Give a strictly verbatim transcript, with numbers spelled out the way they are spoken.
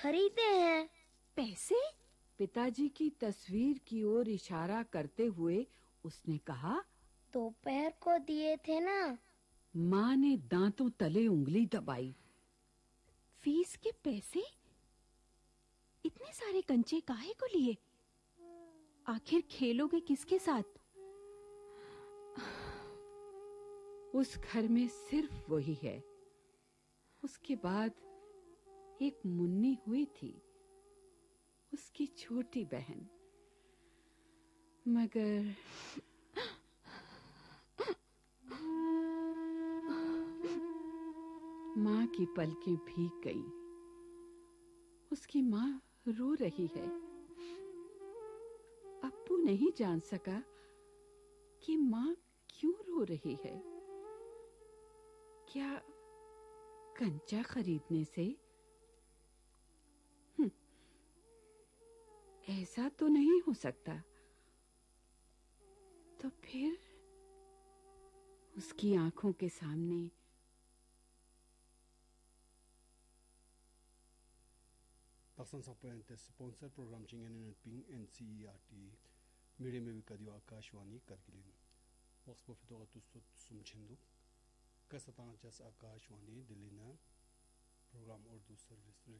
खरीदे हैं। पैसे? पिताजी की तस्वीर की ओर इशारा करते हुए उसने कहा, दोपहर को दिए थे ना। माँ ने दांतों तले उंगली दबाई। फीस के पैसे? इतने सारे कंचे काहे को लिए? आखिर खेलोगे किसके साथ? उस घर में सिर्फ वही है। उसके बाद एक मुन्नी हुई थी, उसकी छोटी बहन। मगर माँ की पलकें भीग गईं। उसकी माँ रो रही है। अप्पू नहीं जान सका कि माँ क्यों रो रही है। क्या कंचा खरीदने से? ऐसा तो नहीं हो सकता। तो फिर उसकी आंखों के सामने Taksan Sapoyante sponsor program chingen ping N C E R T media में भी कदियो आकाशवाणी करगिलिन वक्स बफितो अतुस्तो सुमछिंदु कसता जस आकाशवाणी दिल्ली ना प्रोग्राम उर्दू सर्विस